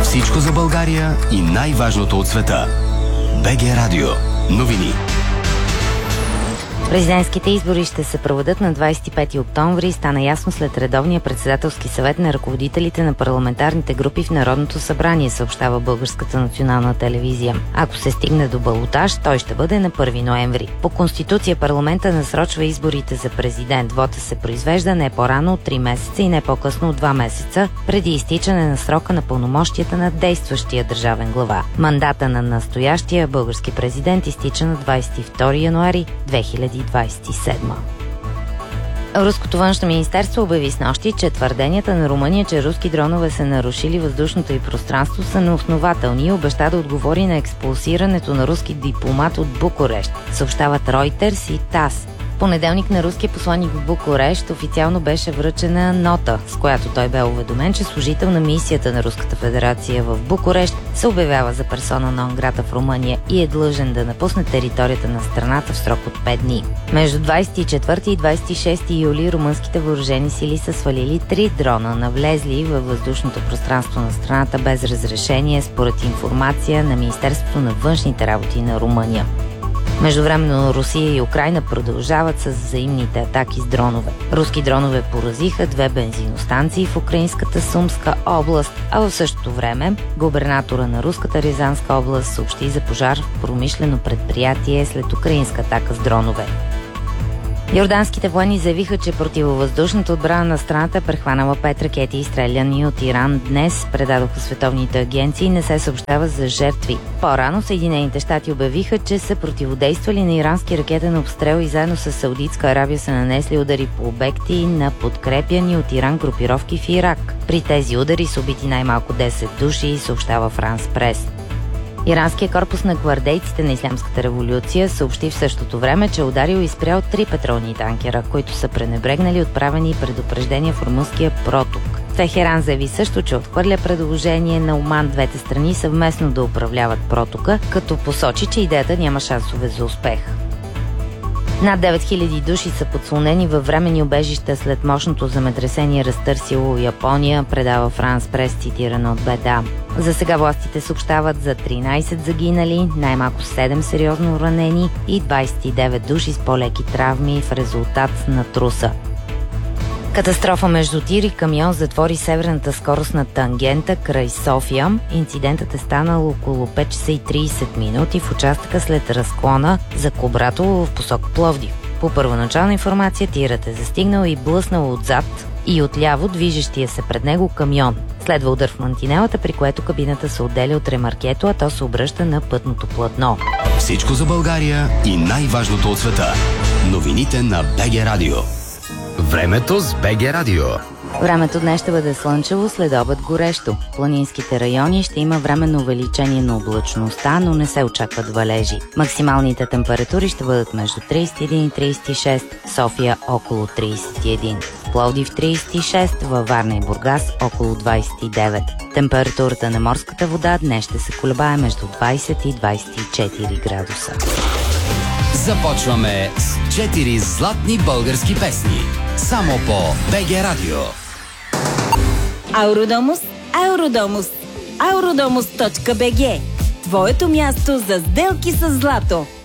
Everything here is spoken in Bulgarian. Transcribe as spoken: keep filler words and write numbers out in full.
Всичко за България и най-важното от света. БГ Радио. Новини. Президентските избори ще се проведат на двадесет и пети октомври. Стана ясно след редовния председателски съвет на ръководителите на парламентарните групи в Народното събрание, съобщава Българската национална телевизия. Ако се стигне до балотаж, той ще бъде на първи ноември. По Конституция парламента насрочва изборите за президент. Вота се произвежда не по-рано от три месеца и не по-късно от два месеца преди изтичане на срока на пълномощията на действащия държавен глава. Мандата на настоящия български президент изтича на двадесет и втори януари две хиляди двадесет и седма. Руското външно министерство обяви снощи, че твърденията на Румъния, че руски дронове са нарушили въздушното й пространство, са неоснователни и обеща да отговори на експулсирането на руски дипломат от Букурещ, съобщават Reuters и ТАСС. В понеделник на руския посланик в Букурещ официално беше връчена нота, с която той бе уведомен, че служител на мисията на Руската федерация в Букурещ се обявява за персона нон грата в Румъния и е длъжен да напусне територията на страната в срок от пет дни. Между двадесет и четвърти и двадесет и шести юли румънските въоръжени сили са свалили три дрона, навлезли във въздушното пространство на страната без разрешение, според информация на Министерството на външните работи на Румъния. Междувременно Русия и Украйна продължават с взаимните атаки с дронове. Руски дронове поразиха две бензиностанции в украинската Сумска област, а в същото време губернатора на руската Рязанска област съобщи за пожар в промишлено предприятие след украинска атака с дронове. Йорданските военни заявиха, че противовъздушната отбрана на страната е прехванала пет ракети, изстреляни от Иран днес, предадоха световните агенции и не се съобщава за жертви. По-рано Съединените щати обявиха, че са противодействали на ирански ракетен обстрел и заедно с Саудитска Арабия са нанесли удари по обекти на подкрепяни от Иран групировки в Ирак. При тези удари са убити най-малко десет души, съобщава Франс Прес. Иранският корпус на гвардейците на Ислямската революция съобщи в същото време, че ударил и спрял три петролни танкера, които са пренебрегнали отправени предупреждения в румънския проток. Техеран заяви също, че отхвърля предложение на Оман двете страни съвместно да управляват протока, като посочи, че идеята няма шансове за успех. Над девет хиляди души са подслонени във временни убежища след мощното земетресение, разтърсило Япония, предава Франс Прес, цитирана от БДА. За сега властите съобщават за тринадесет загинали, най-малко седем сериозно ранени и двадесет и девет души с по-леки травми в резултат на труса. Катастрофа между тир и камион затвори северната скоростна тангента край София. Инцидентът е станал около пет часа и тридесет минути в участъка след разклона за Кубратово в посока Пловдив. По първоначална информация тирът е застигнал и блъснал отзад и отляво движещия се пред него камион. Следва удар в мантинелата, при което кабината се отделя от ремаркето, а то се обръща на пътното платно. Всичко за България и най-важното от света. Новините на БГ Радио. Времето с БГ Радио. Времето днес ще бъде слънчево, след обед горещо. В планинските райони ще има временно увеличение на облачността, но не се очакват валежи. Максималните температури ще бъдат между тридесет и един и тридесет и шест, София около тридесет и един, Пловдив тридесет и шест, във Варна и Бургас около двадесет и девет. Температурата на морската вода днес ще се колебае между двадесет и двадесет и четири градуса. Започваме с четири златни български песни. Само по БГ Радио. Ауродомус, Ауродомус, ауродомус точка бг. Твоето място за сделки с злато.